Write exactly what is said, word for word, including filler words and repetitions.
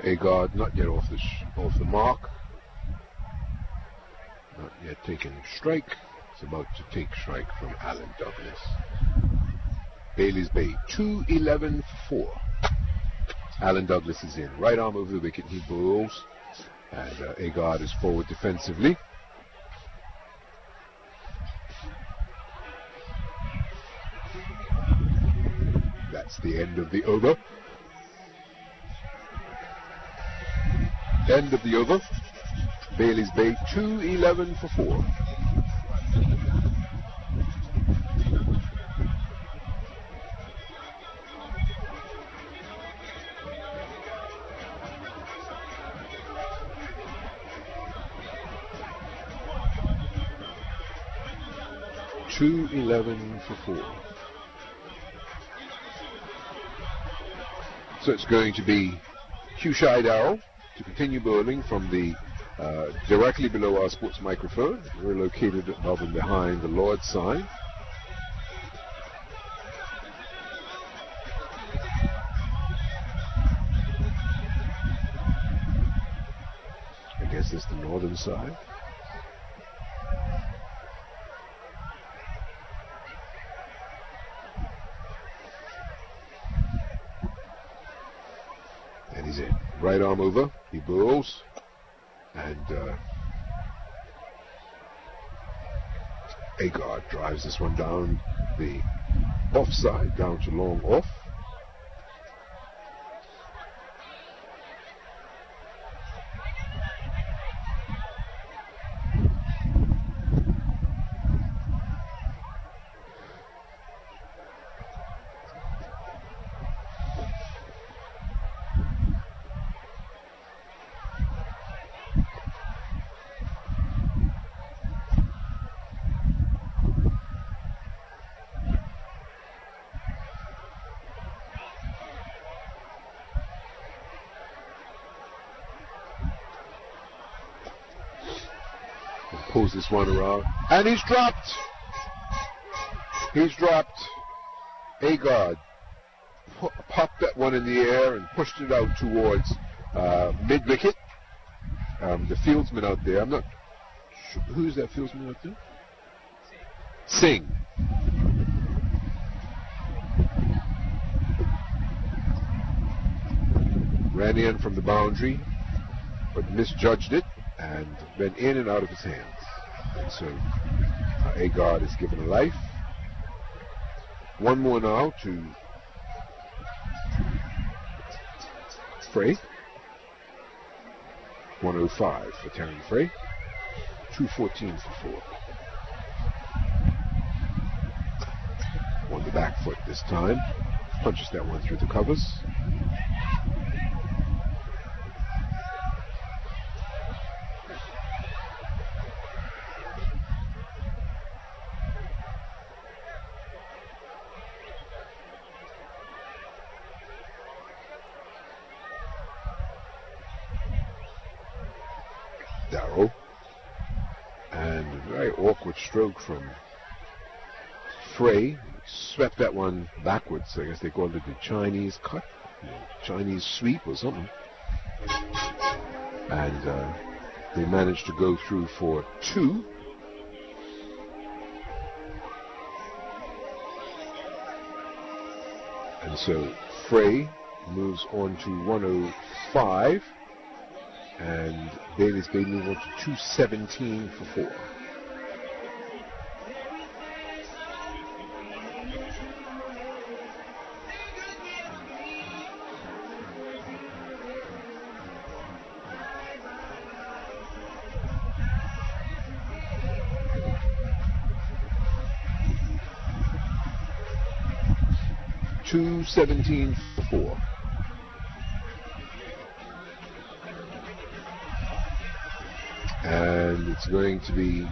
Agard not yet off the sh off the mark. Not yet taking strike. It's about to take strike from Alan Douglas. Bailey's Bay, two eleven for four. Alan Douglas is in. Right arm over the wicket, he bowls. And uh, Agard is forward defensively. That's the end of the over. End of the over. Bailey's Bay, two eleven for four. two eleven for four. So it's going to be Hugh Scheidel to continue bowling from the uh, directly below our sports microphone. We're located above and behind the Lord's sign. I guess it's the northern side. And he's in. Right arm over, he bowls, and uh, Agard drives this one down the offside, down to long off. Pulls this one around, and he's dropped. He's dropped. Agard popped that one in the air and pushed it out towards uh, mid wicket. Um, the fieldsman out there, I'm not sure, who's that fieldsman out there? Singh. Ran in from the boundary, but misjudged it and went in and out of his hands. And so uh, Agard is given a life. One more now to Frey. one oh five for Terry Frey. two fourteen for four. On the back foot this time. Punches that one through the covers. Darrow, and a very awkward stroke from Frey. Swept that one backwards. I guess they called it the Chinese cut, you know, Chinese sweep or something. And uh, they managed to go through for two. And so Frey moves on to one oh five. And Bailey's Bay move on to two seventeen for four. two seventeen for four. And it's going to be